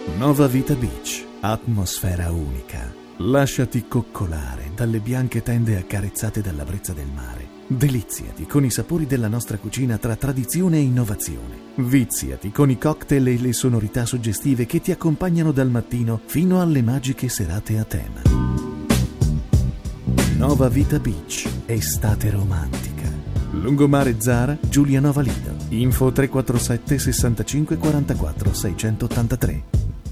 Nova Vita Beach, atmosfera unica. Lasciati coccolare dalle bianche tende accarezzate dalla brezza del mare. Deliziati con i sapori della nostra cucina tra tradizione e innovazione. Viziati con i cocktail e le sonorità suggestive che ti accompagnano dal mattino fino alle magiche serate a tema. Nova Vita Beach, estate romantica. Lungomare Zara, Giulianova Lido. Info 347 65 44 683.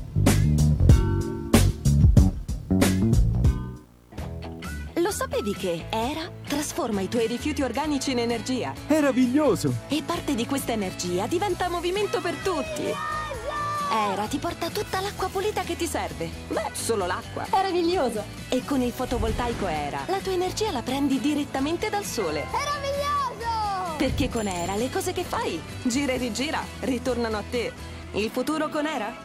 Lo sapevi che ERA trasforma i tuoi rifiuti organici in energia? Meraviglioso! E parte di questa energia diventa movimento per tutti. ERA ti porta tutta l'acqua pulita che ti serve. Beh, solo l'acqua. Meraviglioso! E con il fotovoltaico ERA la tua energia la prendi direttamente dal sole. Meraviglioso! Perché con ERA le cose che fai, gira e rigira, ritornano a te. Il futuro con ERA?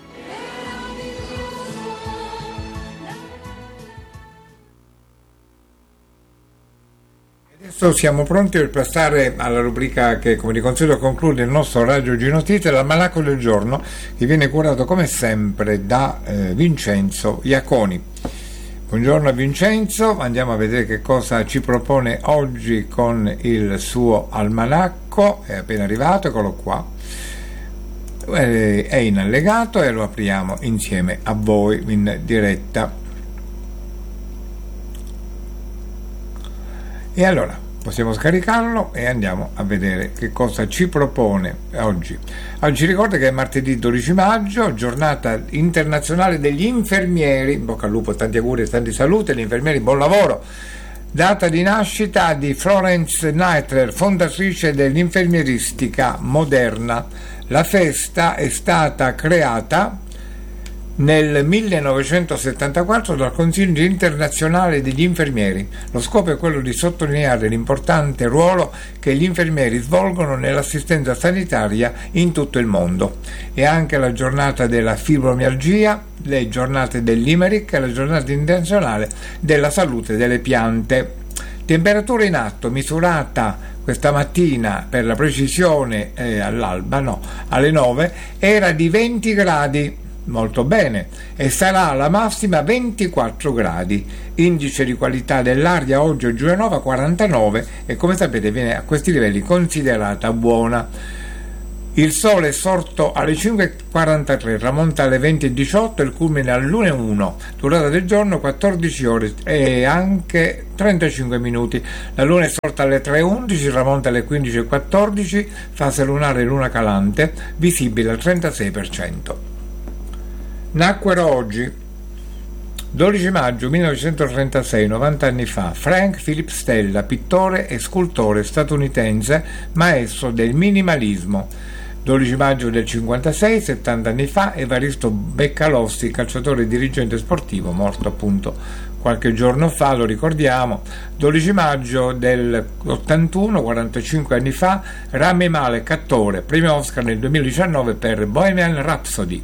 Adesso siamo pronti per passare alla rubrica che, come di consueto, conclude il nostro Radio G-Notizie, l'almanacco del giorno, che viene curato come sempre da Vincenzo Iaconi. Buongiorno a Vincenzo, andiamo a vedere che cosa ci propone oggi con il suo almanacco. È appena arrivato, eccolo qua, è in allegato e lo apriamo insieme a voi in diretta. E allora possiamo scaricarlo e andiamo a vedere che cosa ci propone oggi. Oggi ricorda che è martedì 12 maggio, giornata internazionale degli infermieri. In bocca al lupo, tanti auguri e tanti saluti agli infermieri, buon lavoro. Data di nascita di Florence Nightingale, fondatrice dell'infermieristica moderna. La festa è stata creata nel 1974 dal Consiglio internazionale degli infermieri. Lo scopo è quello di sottolineare l'importante ruolo che gli infermieri svolgono nell'assistenza sanitaria in tutto il mondo. È anche la giornata della fibromialgia, le giornate del Limerick e la giornata internazionale della salute delle piante. Temperatura in atto misurata questa mattina, per la precisione all'alba, alle 9, era di 20 gradi. Molto bene, e sarà la massima 24 gradi. Indice di qualità dell'aria oggi a Giulianova 49 e, come sapete, viene a questi livelli considerata buona. Il sole è sorto alle 5:43, tramonta alle 20:18, il culmine all'1:01, durata del giorno 14 ore e anche 35 minuti. La luna è sorta alle 3:11, tramonta alle 15:14, fase lunare luna calante, visibile al 36%. Nacquero oggi, 12 maggio 1936, 90 anni fa, Frank Philip Stella, pittore e scultore statunitense, maestro del minimalismo. 12 maggio del 56, 70 anni fa, Evaristo Beccalossi, calciatore e dirigente sportivo, morto appunto qualche giorno fa, lo ricordiamo. 12 maggio del 81, 45 anni fa, Rami Malek, attore, premio Oscar nel 2019 per Bohemian Rhapsody.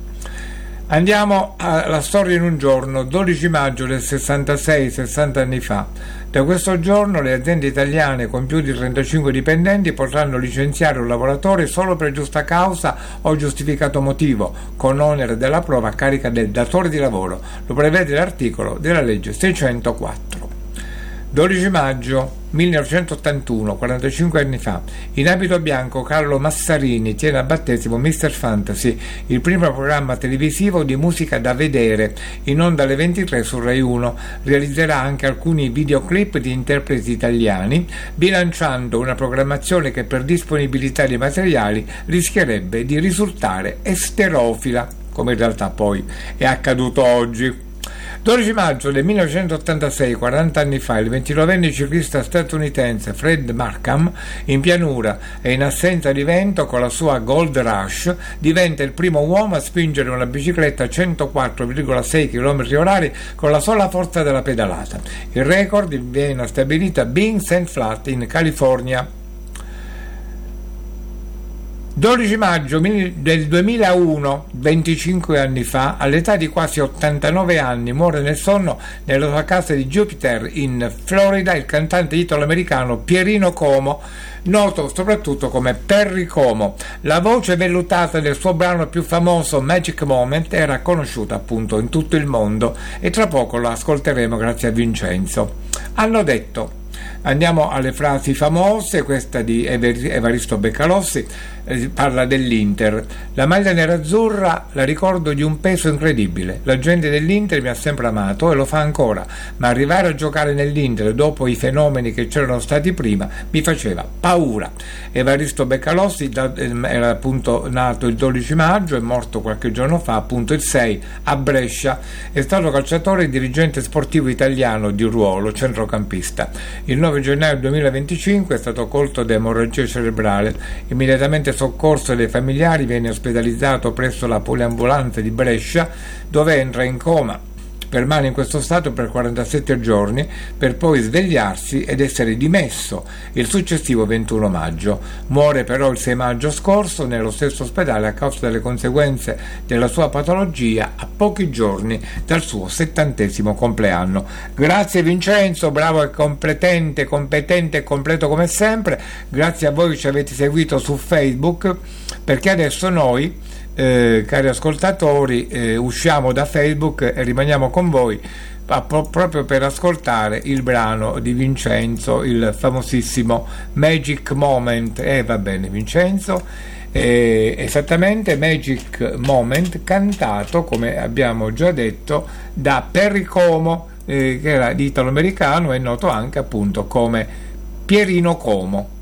Andiamo alla storia in un giorno, 12 maggio del 66, 60 anni fa. Da questo giorno le aziende italiane con più di 35 dipendenti potranno licenziare un lavoratore solo per giusta causa o giustificato motivo, con onere della prova a carica del datore di lavoro. Lo prevede l'articolo della legge 604. 12 maggio 1981, 45 anni fa, in abito bianco Carlo Massarini tiene a battesimo Mr. Fantasy, il primo programma televisivo di musica da vedere, in onda alle 23 su Rai 1. Realizzerà anche alcuni videoclip di interpreti italiani, bilanciando una programmazione che per disponibilità di materiali rischierebbe di risultare esterofila, come in realtà poi è accaduto oggi. 12 maggio del 1986, 40 anni fa, il 29enne ciclista statunitense Fred Markham, in pianura e in assenza di vento con la sua Gold Rush, diventa il primo uomo a spingere una bicicletta a 104,6 km/h con la sola forza della pedalata. Il record viene stabilito a Bing St. Flat in California. 12 maggio del 2001, 25 anni fa, all'età di quasi 89 anni, muore nel sonno nella sua casa di Jupiter in Florida il cantante italo-americano Pierino Como. noto soprattutto come Perry Como. La voce vellutata del suo brano più famoso Magic Moment era conosciuta appunto in tutto il mondo e tra poco lo ascolteremo grazie a Vincenzo. Hanno detto. Andiamo alle frasi famose, questa di Evaristo Beccalossi, parla dell'Inter. La maglia nerazzurra la ricordo di un peso incredibile. La gente dell'Inter mi ha sempre amato e lo fa ancora, ma arrivare a giocare nell'Inter dopo i fenomeni che c'erano stati prima mi faceva paura. Evaristo Beccalossi era appunto nato il 12 maggio e morto qualche giorno fa, appunto il 6 a Brescia. È stato calciatore e dirigente sportivo italiano di ruolo, centrocampista. Il 9 gennaio 2025 è stato colto da emorragia cerebrale. Immediatamente soccorso dai familiari, viene ospedalizzato presso la poliambulanza di Brescia, dove entra in coma. Permane in questo stato per 47 giorni per poi svegliarsi ed essere dimesso il successivo 21 maggio. Muore però il 6 maggio scorso nello stesso ospedale a causa delle conseguenze della sua patologia a pochi giorni dal suo 70° compleanno. Grazie Vincenzo, bravo e competente e completo come sempre. Grazie a voi che ci avete seguito su Facebook, perché adesso noi cari ascoltatori, usciamo da Facebook e rimaniamo con voi proprio per ascoltare il brano di Vincenzo, il famosissimo Magic Moment. Va bene Vincenzo, esattamente Magic Moment, cantato, come abbiamo già detto, da Perry Como, che era di italo-americano e noto anche appunto come Pierino Como.